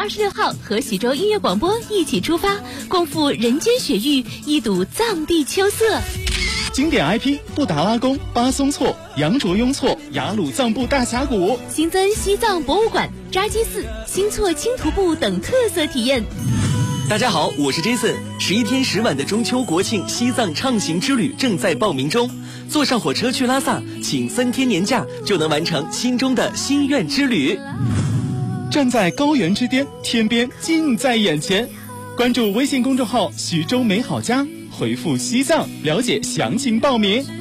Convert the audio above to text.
26号和徐州音乐广播一起出发，共赴人间雪域，一睹藏地秋色。 经典 IP 布达拉宫、巴松措、羊卓雍措、雅鲁藏布大峡谷， 新增西藏博物馆、扎基寺、新措轻徒步等特色体验。 大家好，我是 Jason。11天10晚的中秋国庆西藏畅行之旅正在报名中，坐上火车去拉萨，请3天年假就能完成心中的心愿之旅。 站在高原之巅，天边近在眼前。关注微信公众号徐州美好家，回复西藏了解详情报名。